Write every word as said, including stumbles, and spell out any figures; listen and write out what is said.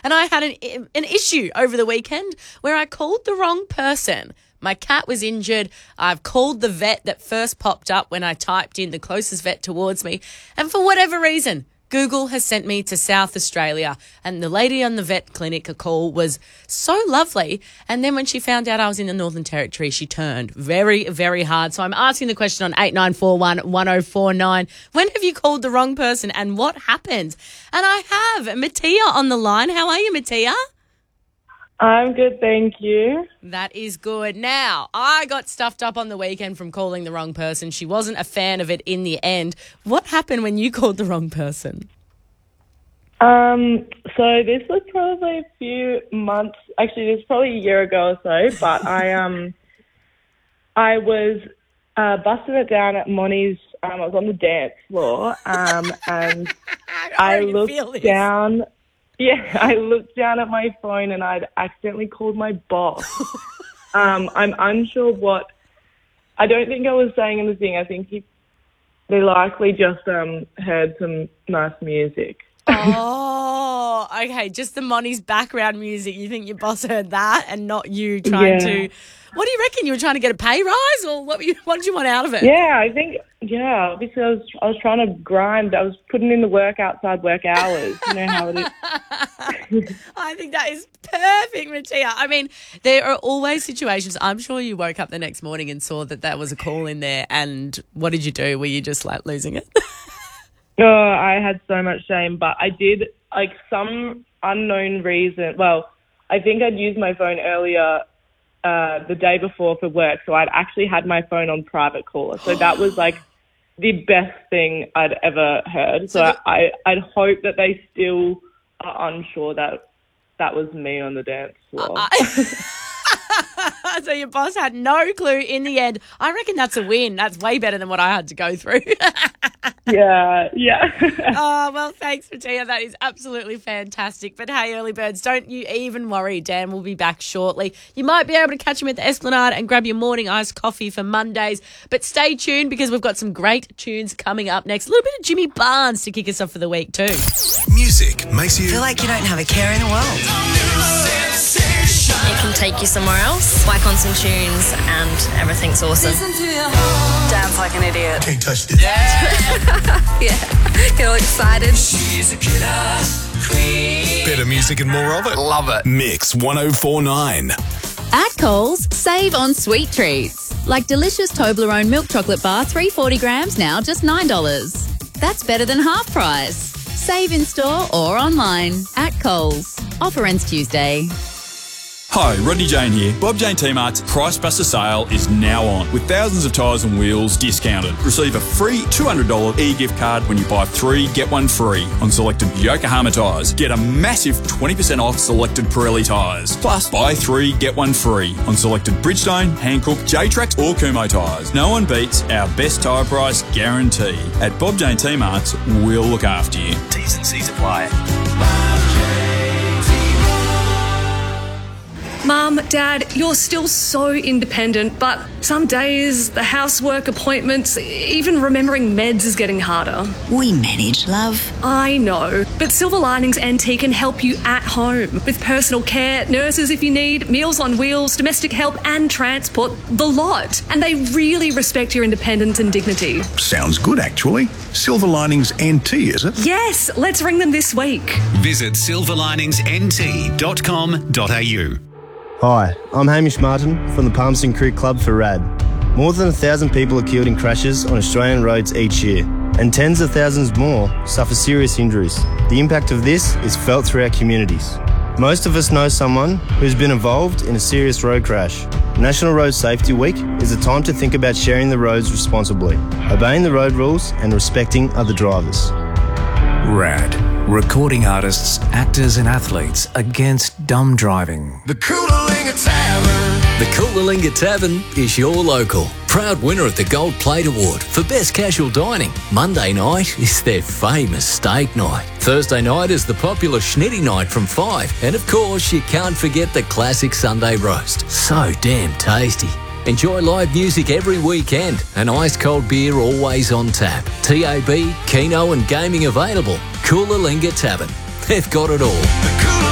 And I had an, an issue over the weekend where I called the wrong person. My cat was injured. I've called the vet that first popped up when I typed in the closest vet towards me. And for whatever reason, Google has sent me to South Australia, and the lady on the vet clinic a call was so lovely. And then when she found out I was in the Northern Territory, she turned very, very hard. So I'm asking the question on eight nine four one, one oh four nine. When have you called the wrong person and what happened? And I have Mattia on the line. How are you, Mattia? I'm good, thank you. That is good. Now, I got stuffed up on the weekend from calling the wrong person. She wasn't a fan of it in the end. What happened when you called the wrong person? Um, so this was probably a few months, actually this was probably a year ago or so, but I um, I was uh, busting it down at Moni's, um, I was on the dance floor, um, and I, I looked down... Yeah, I looked down at my phone and I'd accidentally called my boss. um, I'm unsure what... I don't think I was saying anything. I think he, they likely just um, heard some nice music. Oh, okay. Just the Moni's background music. You think your boss heard that and not you trying yeah. to... What do you reckon? You were trying to get a pay rise, or what, were you, what did you want out of it? Yeah, I think... Yeah, obviously I was I was trying to grind. I was putting in the work outside work hours. You know how it is. I think that is perfect, Mattia. I mean, there are always situations. I'm sure you woke up the next morning and saw that there was a call in there, and what did you do? Were you just like losing it? Oh, I had so much shame, but I did, like, some unknown reason. Well, I think I'd used my phone earlier uh, the day before for work, so I'd actually had my phone on private caller. So that was, like, the best thing I'd ever heard. So, so the- I, I'd hope that they still are unsure that that was me on the dance floor. Uh, so your boss had no clue in the end. I reckon that's a win. That's way better than what I had to go through. yeah, yeah. Oh, well, thanks, Mattia. That is absolutely fantastic. But hey, early birds, don't you even worry. Dan will be back shortly. You might be able to catch him at the Esplanade and grab your morning iced coffee for Mondays. But stay tuned because we've got some great tunes coming up next. A little bit of Jimmy Barnes to kick us off for the week too. Music makes you feel like you don't have a care in the world. It can take you somewhere else. Whack on some tunes and everything's awesome. Dance like an idiot. Can't touch this. Yeah. yeah. Get all excited. She's a killer queen. Better music and more of it. Love it. Mix one oh four nine. At Coles, save on sweet treats. Like delicious Toblerone milk chocolate bar, three hundred forty grams now, just nine dollars. That's better than half price. Save in store or online. At Coles. Offer ends Tuesday. Hi, Rodney Jane here. Bob Jane T-Mart's Price Buster sale is now on with thousands of tyres and wheels discounted. Receive a free two hundred dollars e-gift card when you buy three, get one free on selected Yokohama tyres. Get a massive twenty percent off selected Pirelli tyres. Plus, buy three, get one free on selected Bridgestone, Hankook, J-Trax or Kumho tyres. No one beats our best tyre price guarantee. At Bob Jane T-Mart's, we'll look after you. T's and C's apply. Mum, Dad, you're still so independent, but some days the housework, appointments, even remembering meds is getting harder. We manage, love. I know, but Silver Linings N T can help you at home with personal care, nurses if you need, meals on wheels, domestic help and transport, the lot. And they really respect your independence and dignity. Sounds good, actually. Silver Linings N T, is it? Yes, let's ring them this week. Visit silver linings n t dot com dot a u. Hi, I'm Hamish Martin from the Palmerston Creek Club for R A D. More than a thousand people are killed in crashes on Australian roads each year, and tens of thousands more suffer serious injuries. The impact of this is felt through our communities. Most of us know someone who's been involved in a serious road crash. National Road Safety Week is a time to think about sharing the roads responsibly, obeying the road rules and respecting other drivers. R A D. Recording artists, actors and athletes against dumb driving. The Coolalingga Tavern. The Coolalingga Tavern is your local. Proud winner of the Gold Plate Award for Best Casual Dining. Monday night is their famous steak night. Thursday night is the popular Schnitty night from five. And of course, you can't forget the classic Sunday roast. So damn tasty. Enjoy live music every weekend and ice-cold beer always on tap. T A B, Keno and gaming available. Coolalingga Tavern. They've got it all.